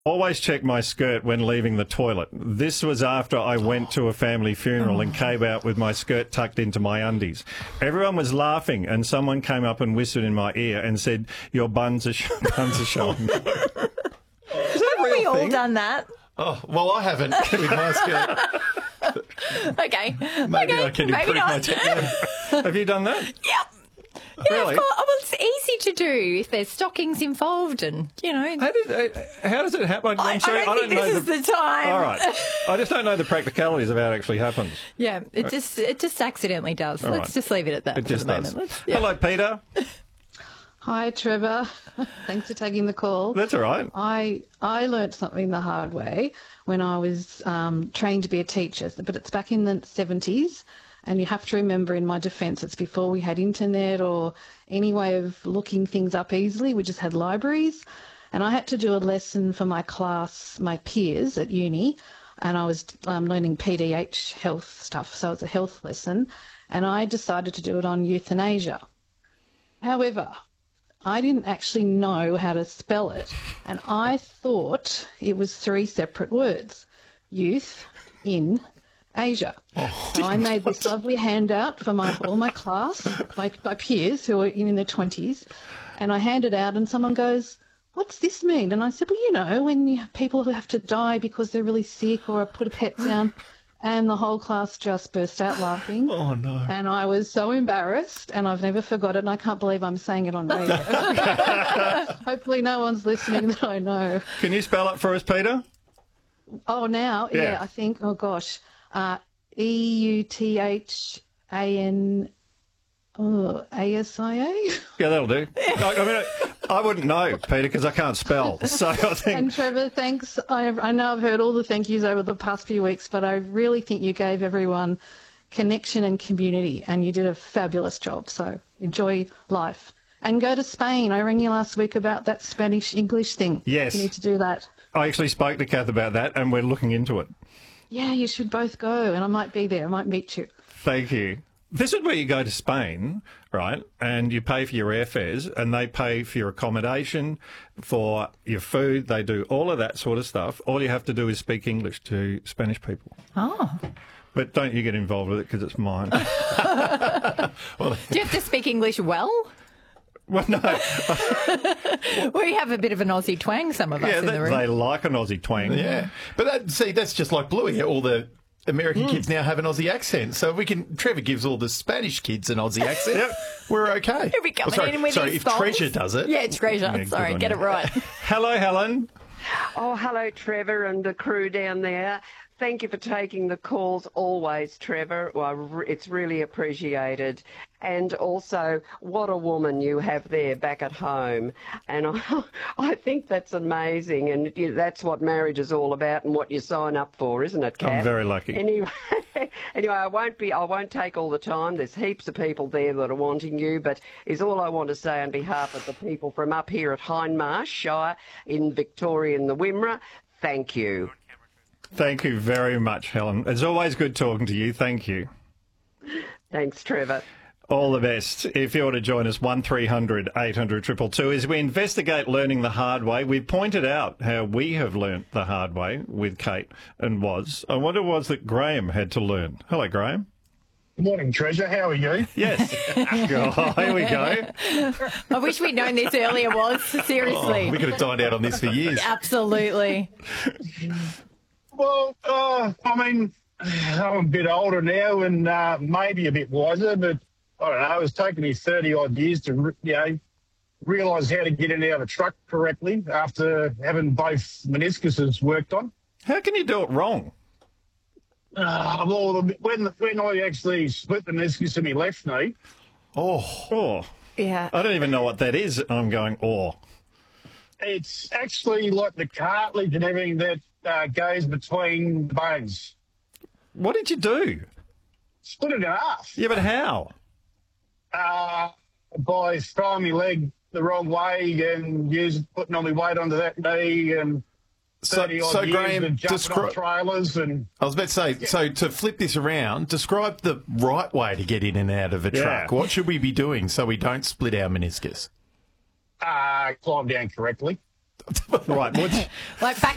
Always check my skirt when leaving the toilet. This was after I went to a family funeral and came out with my skirt tucked into my undies. Everyone was laughing and someone came up and whispered in my ear and said, "Your buns are showing." Haven't we all done that? Oh, well, I haven't with my skirt. Okay. Maybe okay. I can Maybe improve my not. technique. Have you done that? Yep. Yeah, Really? of course. Oh, well, it's easy to do if there's stockings involved and, you know. How does it happen? I don't think this is the time. All right. I just don't know the practicalities of how it actually happens. Yeah, it just accidentally does. All Let's right. just leave it at that It just for the does. moment. Hello, Peter. Hi, Trevor. Thanks for taking the call. That's all right. I learnt something the hard way when I was trained to be a teacher, but it's back in the 70s. And you have to remember, in my defence, it's before we had internet or any way of looking things up easily. We just had libraries. And I had to do a lesson for my class, my peers at uni, and I was learning PDH health stuff, so it's a health lesson. And I decided to do it on euthanasia. However, I didn't actually know how to spell it, and I thought it was 3 separate words: youth, in, Asia. So I made this lovely handout for all my class, my peers who were in their 20s, and I handed out, and someone goes, "What's this mean?" And I said, "Well, you know, when people who have to die because they're really sick or put a pet down." And the whole class just burst out laughing. Oh, no. And I was so embarrassed, and I've never forgotten. I can't believe I'm saying it on radio. Hopefully no one's listening that I know. Can you spell it for us, Peter? Oh, now? Yeah. Yeah, I think. Oh, gosh. EUTHAN... ASIA? Yeah, that'll do. I wouldn't know, Peter, because I can't spell. So I think... And Trevor, thanks. I know I've heard all the thank yous over the past few weeks, but I really think you gave everyone connection and community, and you did a fabulous job. So enjoy life. And go to Spain. I rang you last week about that Spanish-English thing. Yes. You need to do that. I actually spoke to Kath about that, and we're looking into it. Yeah, you should both go, and I might be there. I might meet you. Thank you. This is where you go to Spain, right, and you pay for your airfares, and they pay for your accommodation, for your food. They do all of that sort of stuff. All you have to do is speak English to Spanish people. Oh. But don't you get involved with it because it's mine. Do you have to speak English well? Well, no. We have a bit of an Aussie twang, some of us in the room. They like an Aussie twang. Yeah. But that's just like Bluey. All the American kids now have an Aussie accent. So Trevor gives all the Spanish kids an Aussie accent. Yep. We're okay. He'll be coming in with his if thongs. Treasure does it. Yeah, Treasure. Yeah, Sorry, good on get you. it right. Hello, Helen. Oh, hello, Trevor and the crew down there. Thank you for taking the calls always, Trevor. Well, it's really appreciated. And also, what a woman you have there back at home. And I think that's amazing. And that's what marriage is all about and what you sign up for, isn't it, Kath? I'm very lucky. Anyway, I won't take all the time. There's heaps of people there that are wanting you, but is all I want to say on behalf of the people from up here at Hindmarsh Shire in Victoria and the Wimmera, thank you. Thank you very much, Helen. It's always good talking to you. Thank you. Thanks, Trevor. All the best. If you want to join us, 1300 800 222. As we investigate learning the hard way, we pointed out how we have learnt the hard way with Kate and Woz. I wonder what it was that Graham had to learn. Hello, Graham. Good morning, Treasure. How are you? Yes. Oh, here we go. I wish we'd known this earlier, Was. Seriously. We could have dined out on this for years. Absolutely. Well, I'm a bit older now and maybe a bit wiser, but I don't know. It's taken me 30-odd years to, realise how to get in and out of a truck correctly after having both meniscuses worked on. How can you do it wrong? Well, when I actually split the meniscus in my left knee, Oh, Yeah. I don't even know what that is. I'm going, oh. it's actually like the cartilage and everything that goes between the bones. What did you do? Split it in half. Yeah, but how? By throwing my leg the wrong way and putting all my weight onto that knee and 30-odd years Graham, of jumping on trailers. And I was about to say, so to flip this around, describe the right way to get in and out of a truck. What should we be doing so we don't split our meniscus? climb down correctly. Right. Like back